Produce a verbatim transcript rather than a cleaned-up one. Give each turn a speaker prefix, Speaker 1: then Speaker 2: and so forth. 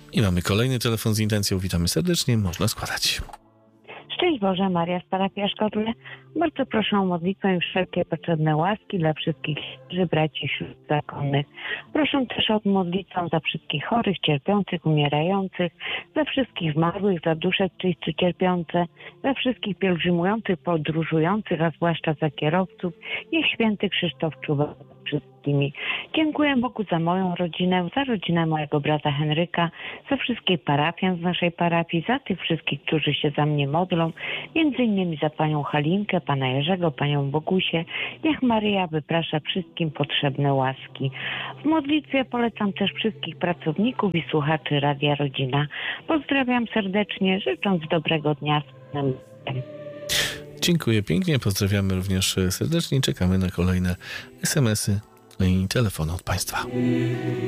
Speaker 1: I mamy kolejny telefon z intencją. Witamy serdecznie. Można składać.
Speaker 2: Szczęść Boże, Maria z parafii Szkodle. Bardzo proszę o modlitwę i wszelkie potrzebne łaski dla wszystkich księży, braci i sióstr zakonnych. Proszę też o modlitwę za wszystkich chorych, cierpiących, umierających, za wszystkich zmarłych, za dusze czyste cierpiące, za wszystkich pielgrzymujących, podróżujących, a zwłaszcza za kierowców. Niech święty Krzysztof czuwa wszystkimi. Dziękuję Bogu za moją rodzinę, za rodzinę mojego brata Henryka, za wszystkich parafian z naszej parafii, za tych wszystkich, którzy się za mnie modlą, między innymi za panią Halinkę, pana Jerzego, panią Bogusię. Niech Maryja wyprasza wszystkim potrzebne łaski. W modlitwie polecam też wszystkich pracowników i słuchaczy Radia Rodzina. Pozdrawiam serdecznie, życząc dobrego dnia z Panem Bogiem.
Speaker 1: Dziękuję pięknie, pozdrawiamy również serdecznie i czekamy na kolejne es em esy i telefony od Państwa.